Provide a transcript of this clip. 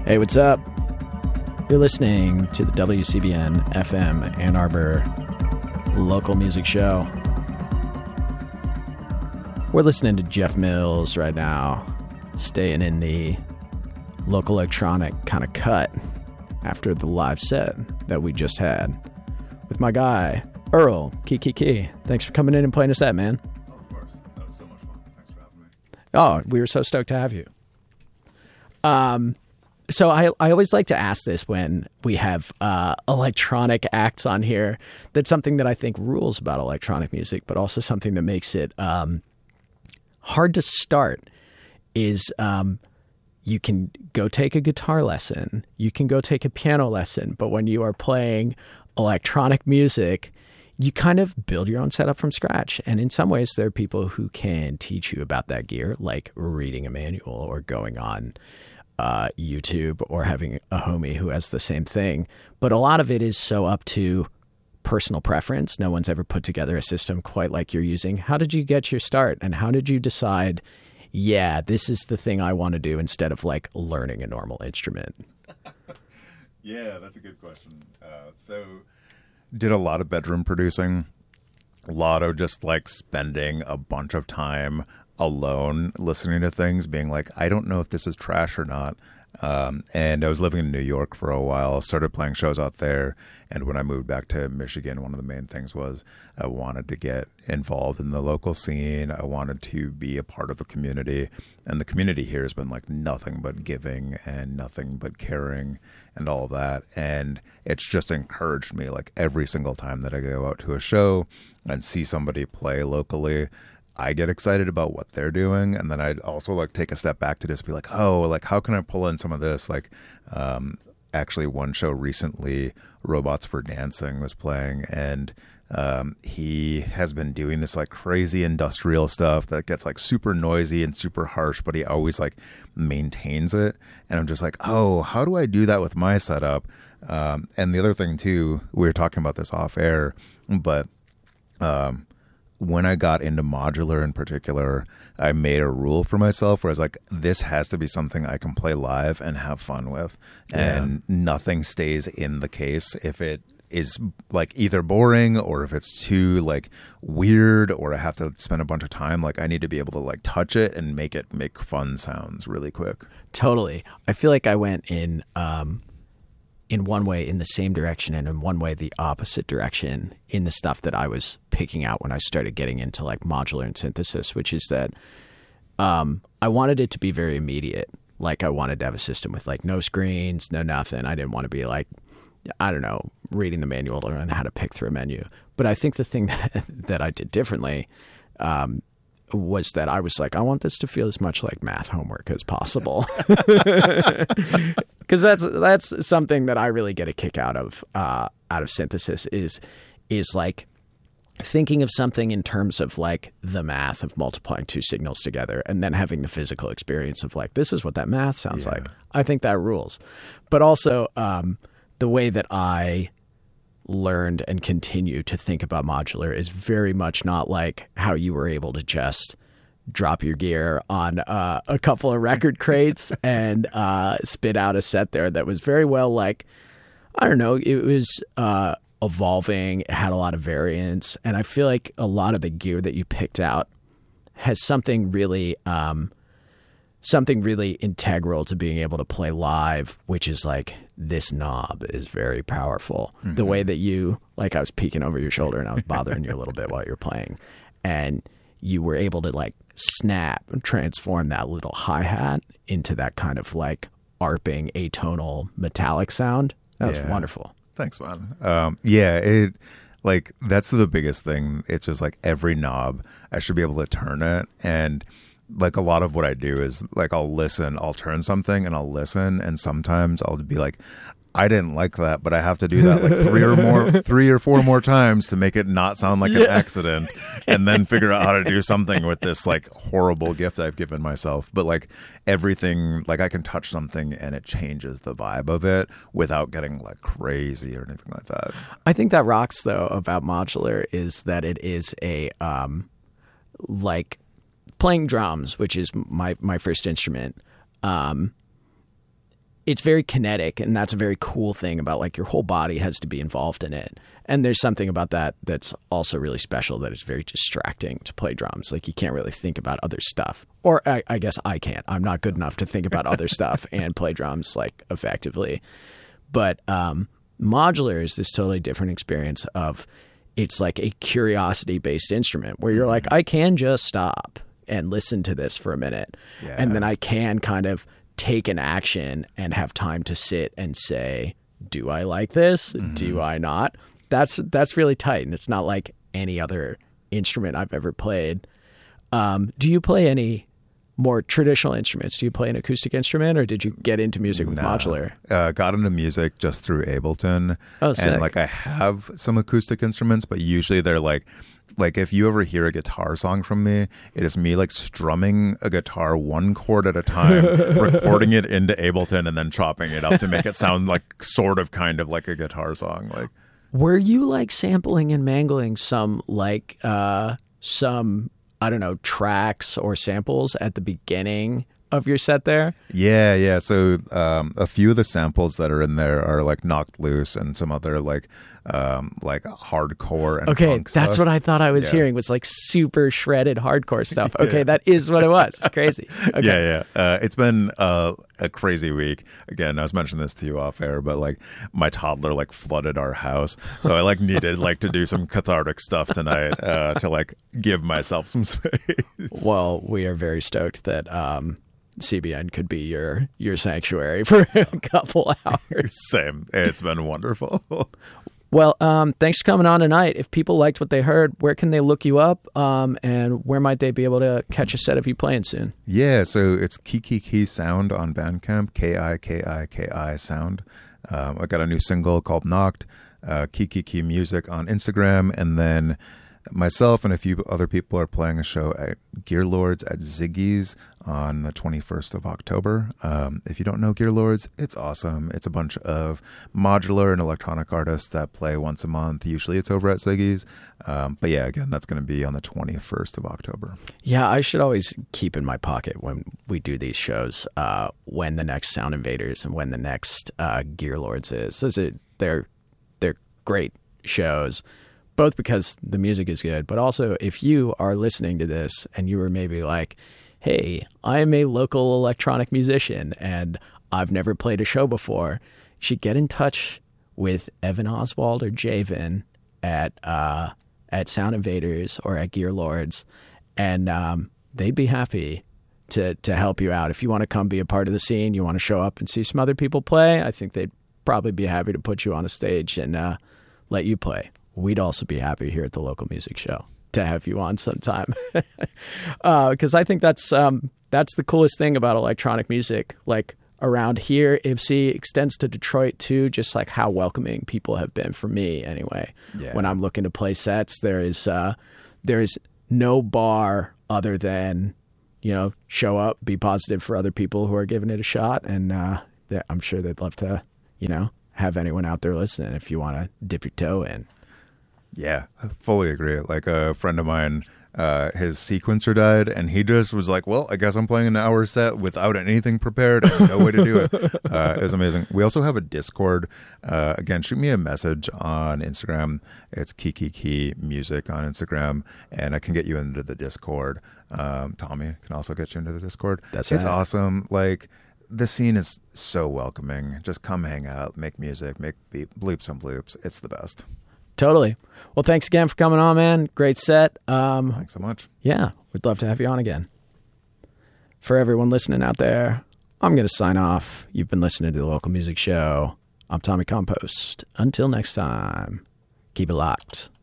Hey, what's up? You're listening to the WCBN FM Ann Arbor local music show. We're listening to Jeff Mills right now, staying in the local electronic kind of cut after the live set that we just had with my guy, Earl Key. Thanks for coming in and playing a set, man. Oh, of course. That was so much fun. Thanks for having me. Oh, we were so stoked to have you. So I always like to ask this when we have electronic acts on here. That's something that I think rules about electronic music, but also something that makes it hard to start is you can go take a guitar lesson, you can go take a piano lesson, but when you are playing electronic music, you kind of build your own setup from scratch. And in some ways, there are people who can teach you about that gear, like reading a manual or going on YouTube or having a homie who has the same thing. But a lot of it is so up to personal preference. No one's ever put together a system quite like you're using. How did you get your start? And how did you decide, yeah, this is the thing I want to do instead of like learning a normal instrument? Yeah, that's a good question. So did a lot of bedroom producing, a lot of just like spending a bunch of time alone listening to things, being like, I don't know if this is trash or not. And I was living in New York for a while, started playing shows out there. And when I moved back to Michigan, one of the main things was I wanted to get involved in the local scene. I wanted to be a part of the community. And the community here has been like nothing but giving and nothing but caring and all that. And it's just encouraged me like every single time that I go out to a show and see somebody play locally, I get excited about what they're doing. And then I'd also like take a step back to just be like, oh, like how can I pull in some of this? Like, actually one show recently, Robots for Dancing was playing, and he has been doing this like crazy industrial stuff that gets like super noisy and super harsh, but he always like maintains it. And I'm just like, oh, how do I do that with my setup? And the other thing too, we were talking about this off air, but when I got into modular in particular, I made a rule for myself where I was like, this has to be something I can play live and have fun with. Yeah. And nothing stays in the case if it is like either boring or if it's too like weird or I have to spend a bunch of time. Like I need to be able to like touch it and make it make fun sounds really quick. Totally. I feel like I went in one way in the same direction and in one way the opposite direction in the stuff that I was picking out when I started getting into like modular and synthesis, which is that I wanted it to be very immediate. Like I wanted to have a system with like no screens, no nothing. I didn't want to be like, I don't know, reading the manual to learn how to pick through a menu. But I think the thing that I did differently was that I was like, I want this to feel as much like math homework as possible. Because that's something that I really get a kick out of synthesis is like thinking of something in terms of like the math of multiplying two signals together and then having the physical experience of like, this is what that math sounds like. I think that rules. But also the way that I learned and continue to think about modular is very much not like how you were able to just drop your gear on a couple of record crates and spit out a set there that was very well like, I don't know, it was evolving, it had a lot of variants, and I feel like a lot of the gear that you picked out has something really integral to being able to play live, which is like this knob is very powerful. Mm-hmm. The way that you, like I was peeking over your shoulder and I was bothering you a little bit while you were playing, and you were able to like snap and transform that little hi-hat into that kind of like arping atonal metallic sound. That was wonderful. Thanks, man. It like that's the biggest thing. It's just like every knob I should be able to turn it. And like a lot of what I do is like I'll turn something and I'll listen, and sometimes I'll be like, I didn't like that, but I have to do that like three or four more times to make it not sound like an accident, and then figure out how to do something with this like horrible gift I've given myself. But like everything, like I can touch something and it changes the vibe of it without getting like crazy or anything like that. I think that rocks though about modular is that it is a like playing drums, which is my first instrument. it's very kinetic, and that's a very cool thing about like your whole body has to be involved in it. And there's something about that that's also really special, that it's very distracting to play drums. Like you can't really think about other stuff. Or I guess I can't. I'm not good enough to think about other stuff and play drums like effectively. But modular is this totally different experience of, it's like a curiosity-based instrument where you're like, I can just stop and listen to this for a minute. Yeah. And then I can kind of take an action and have time to sit and say, do I like this? Do I not? That's really tight. And it's not like any other instrument I've ever played. Do you play any more traditional instruments? Do you play an acoustic instrument, or did you get into music with modular? Got into music just through Ableton. Oh, sick. And like I have some acoustic instruments, but usually they're like if you ever hear a guitar song from me, it is me like strumming a guitar one chord at a time, recording it into Ableton, and then chopping it up to make it sound like sort of kind of like a guitar song. Like, were you like sampling and mangling some I don't know, tracks or samples at the beginning of your set there? Yeah. So a few of the samples that are in there are like Knocked Loose and some other like hardcore and punk stuff. That's what I thought I was hearing, was like super shredded hardcore stuff. Okay, that is what it was. Crazy. Okay. Yeah. It's been a crazy week. Again, I was mentioning this to you off air, but like my toddler like flooded our house, so I like needed like to do some cathartic stuff tonight to like give myself some space. Well, we are very stoked that CBN could be your sanctuary for a couple hours. Same. It's been wonderful. Well, thanks for coming on tonight. If people liked what they heard, where can they look you up, and where might they be able to catch a set of you playing soon? Yeah, so it's Kiki Sound on Bandcamp, Kiki Sound. I got a new single called Knocked, Kiki Music on Instagram, and then myself and a few other people are playing a show at Gear Lords at Ziggy's on the 21st of October. If you don't know Gear Lords, it's awesome. It's a bunch of modular and electronic artists that play once a month. Usually it's over at Ziggy's. But yeah, again, that's going to be on the 21st of October. Yeah, I should always keep in my pocket when we do these shows when the next Sound Invaders and when the next Gear Lords is. They're great shows, both because the music is good, but also if you are listening to this and you were maybe like, hey, I am a local electronic musician and I've never played a show before, you should get in touch with Evan Oswald or Javen at Sound Invaders or at Gear Lords, and they'd be happy to help you out. If you want to come be a part of the scene, you want to show up and see some other people play, I think they'd probably be happy to put you on a stage and let you play. We'd also be happy here at the local music show to have you on sometime. Because I think that's the coolest thing about electronic music. Like around here, IPSC extends to Detroit too, just like how welcoming people have been for me anyway. Yeah. When I'm looking to play sets, there is no bar other than, show up, be positive for other people who are giving it a shot. And I'm sure they'd love to, have anyone out there listening if you want to dip your toe in. Yeah, I fully agree. Like a friend of mine, his sequencer died, and he just was like, well, I guess I'm playing an hour set without anything prepared and no way to do it. It was amazing. We also have a Discord. Again, shoot me a message on Instagram. It's Kiki Music on Instagram, and I can get you into the Discord. Tommy can also get you into the Discord. It's awesome. Like, the scene is so welcoming. Just come hang out, make music, make bleeps and bloops. It's the best. Totally. Well, thanks again for coming on, man. Great set. Thanks so much. Yeah, we'd love to have you on again. For everyone listening out there, I'm going to sign off. You've been listening to The Local Music Show. I'm Tommy Compost. Until next time, keep it locked.